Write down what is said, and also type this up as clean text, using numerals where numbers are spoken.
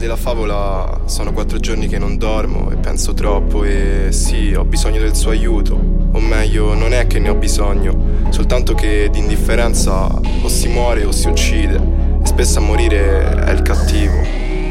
della favola sono 4 giorni che non dormo e penso troppo e sì, ho bisogno del suo aiuto. O meglio, non è che ne ho bisogno, soltanto che di indifferenza o si muore o si uccide. E spesso a morire è il cattivo.